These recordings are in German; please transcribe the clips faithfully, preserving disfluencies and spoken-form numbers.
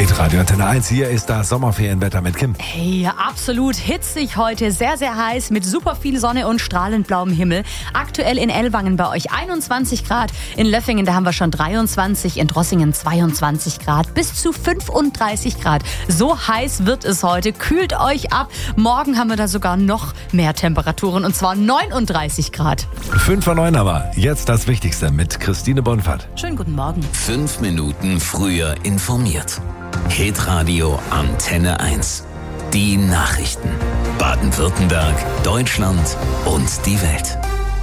Hitradio Antenne eins, hier ist das Sommerferienwetter mit Kim. Hey, absolut hitzig heute, sehr, sehr heiß mit super viel Sonne und strahlend blauem Himmel. Aktuell in Ellwangen bei euch einundzwanzig Grad, in Löffingen, da haben wir schon dreiundzwanzig, in Drossingen zweiundzwanzig Grad, bis zu fünfunddreißig Grad. So heiß wird es heute, kühlt euch ab. Morgen haben wir da sogar noch mehr Temperaturen und zwar neununddreißig Grad. Fünf vor neun aber, jetzt das Wichtigste mit Christine Bonfart. Schönen guten Morgen. Fünf Minuten früher informiert. Hitradio Antenne eins. Die Nachrichten. Baden-Württemberg, Deutschland und die Welt.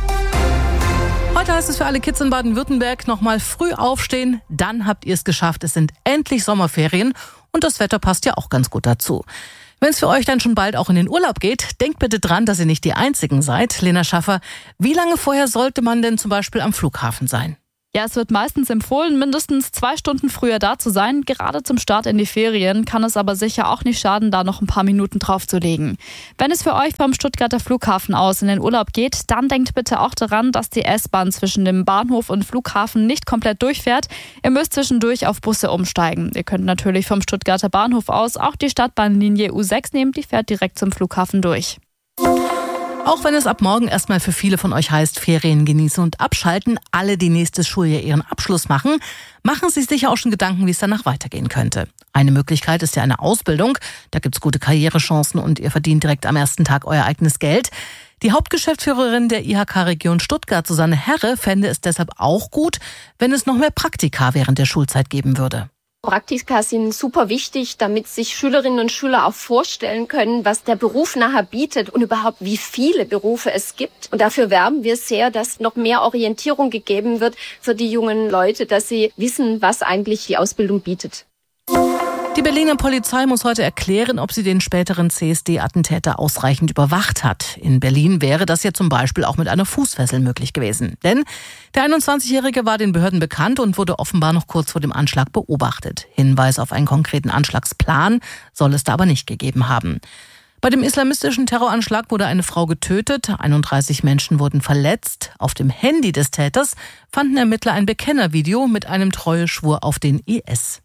Heute heißt es für alle Kids in Baden-Württemberg nochmal früh aufstehen. Dann habt ihr es geschafft. Es sind endlich Sommerferien und das Wetter passt ja auch ganz gut dazu. Wenn es für euch dann schon bald auch in den Urlaub geht, denkt bitte dran, dass ihr nicht die Einzigen seid. Lena Schaffer, wie lange vorher sollte man denn zum Beispiel am Flughafen sein? Ja, es wird meistens empfohlen, mindestens zwei Stunden früher da zu sein. Gerade zum Start in die Ferien kann es aber sicher auch nicht schaden, da noch ein paar Minuten draufzulegen. Wenn es für euch vom Stuttgarter Flughafen aus in den Urlaub geht, dann denkt bitte auch daran, dass die S-Bahn zwischen dem Bahnhof und Flughafen nicht komplett durchfährt. Ihr müsst zwischendurch auf Busse umsteigen. Ihr könnt natürlich vom Stuttgarter Bahnhof aus auch die Stadtbahnlinie U sechs nehmen, die fährt direkt zum Flughafen durch. Auch wenn es ab morgen erstmal für viele von euch heißt, Ferien genießen und abschalten, alle, die nächstes Schuljahr ihren Abschluss machen, machen sich sicher auch schon Gedanken, wie es danach weitergehen könnte. Eine Möglichkeit ist ja eine Ausbildung. Da gibt's gute Karrierechancen und ihr verdient direkt am ersten Tag euer eigenes Geld. Die Hauptgeschäftsführerin der I H K-Region Stuttgart, Susanne Herre, fände es deshalb auch gut, wenn es noch mehr Praktika während der Schulzeit geben würde. Praktika sind super wichtig, damit sich Schülerinnen und Schüler auch vorstellen können, was der Beruf nachher bietet und überhaupt wie viele Berufe es gibt. Und dafür werben wir sehr, dass noch mehr Orientierung gegeben wird für die jungen Leute, dass sie wissen, was eigentlich die Ausbildung bietet. Die Berliner Polizei muss heute erklären, ob sie den späteren C S D-Attentäter ausreichend überwacht hat. In Berlin wäre das ja zum Beispiel auch mit einer Fußfessel möglich gewesen. Denn der einundzwanzigjährige war den Behörden bekannt und wurde offenbar noch kurz vor dem Anschlag beobachtet. Hinweis auf einen konkreten Anschlagsplan soll es da aber nicht gegeben haben. Bei dem islamistischen Terroranschlag wurde eine Frau getötet, einunddreißig Menschen wurden verletzt. Auf dem Handy des Täters fanden Ermittler ein Bekennervideo mit einem Treueschwur auf den I S.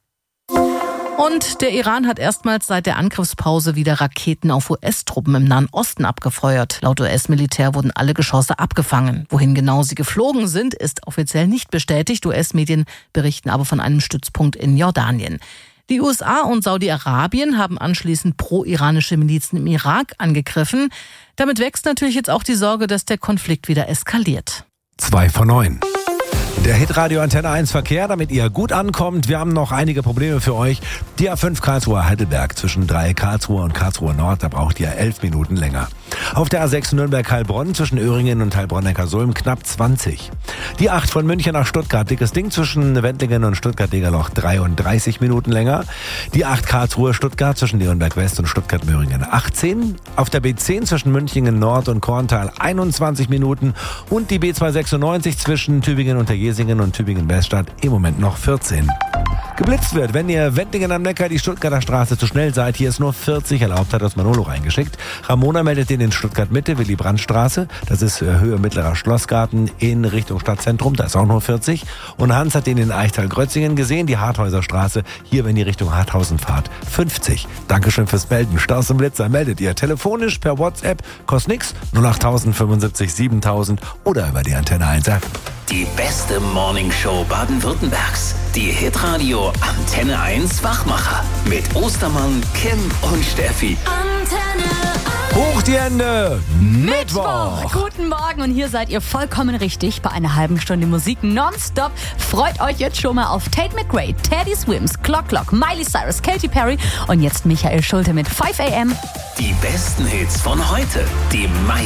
Und der Iran hat erstmals seit der Angriffspause wieder Raketen auf U S-Truppen im Nahen Osten abgefeuert. Laut U S-Militär wurden alle Geschosse abgefangen. Wohin genau sie geflogen sind, ist offiziell nicht bestätigt. U S-Medien berichten aber von einem Stützpunkt in Jordanien. Die U S A und Saudi-Arabien haben anschließend pro-iranische Milizen im Irak angegriffen. Damit wächst natürlich jetzt auch die Sorge, dass der Konflikt wieder eskaliert. Zwei vor neun. Der Hitradio Antenne eins Verkehr, damit ihr gut ankommt. Wir haben noch einige Probleme für euch. Die A fünf Karlsruhe Heidelberg zwischen Dreieck Karlsruhe und Karlsruhe Nord, da braucht ihr elf Minuten länger. Auf der A sechs Nürnberg-Heilbronn zwischen Öhringen und Heilbronn-Neckarsulm knapp zwanzig. Die acht von München nach Stuttgart, dickes Ding zwischen Wendlingen und Stuttgart-Degerloch dreiunddreißig Minuten länger. Die acht Karlsruhe-Stuttgart zwischen Nürnberg-West und Stuttgart-Möhringen achtzehn. Auf der B zehn zwischen Münchingen Nord und Korntal einundzwanzig Minuten. Und die B zweihundertsechsundneunzig zwischen Tübingen und Therjesingen und Tübingen-Weststadt im Moment noch vierzehn. Geblitzt wird, wenn ihr Wendlingen am Neckar die Stuttgarter Straße zu schnell seid. Hier ist nur vierzig erlaubt, hat das Manolo reingeschickt. Ramona meldet den in Stuttgart-Mitte, Willy-Brandt-Straße. Das ist Höhe Mittlerer Schlossgarten in Richtung Stadtzentrum. Da ist auch nur vierzig. Und Hans hat den in Eichtal-Grötzingen gesehen, die Harthäuser-Straße. Hier, wenn ihr Richtung Harthausen fahrt, fünfzig. Dankeschön fürs Melden. Staus und Blitzer meldet ihr telefonisch per WhatsApp. Kostet nix. null acht fünfundsiebzig siebentausend oder über die Antenne eins App. Die beste Morningshow Baden-Württembergs. Die Hitradio Antenne eins Wachmacher. Mit Ostermann, Kim und Steffi. Antenne Hoch die Hände! Mittwoch! Guten Morgen und hier seid ihr vollkommen richtig bei einer halben Stunde Musik nonstop. Freut euch jetzt schon mal auf Tate McRae, Teddy Swims, Clock Clock, Miley Cyrus, Katy Perry und jetzt Michael Schulte mit five a m. Die besten Hits von heute. Die meisten